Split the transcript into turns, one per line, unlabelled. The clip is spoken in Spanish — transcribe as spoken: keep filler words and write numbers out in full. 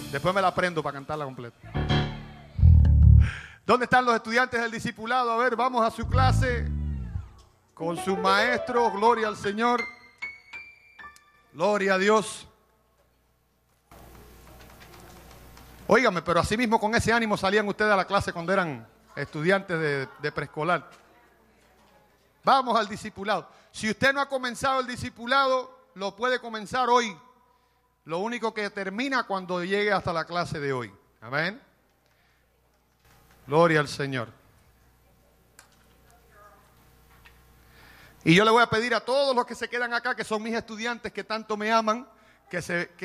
Después me la aprendo para cantarla completa. ¿Dónde están los estudiantes del discipulado? A ver, vamos a su clase con su maestro. Gloria al Señor. Gloria a Dios. Óigame, pero así mismo con ese ánimo salían ustedes a la clase cuando eran estudiantes de, de preescolar. Vamos al discipulado. Si usted no ha comenzado el discipulado, lo puede comenzar hoy. Lo único que termina cuando llegue hasta la clase de hoy. Amén. Gloria al Señor. Y yo le voy a pedir a todos los que se quedan acá, que son mis estudiantes que tanto me aman, que se... Que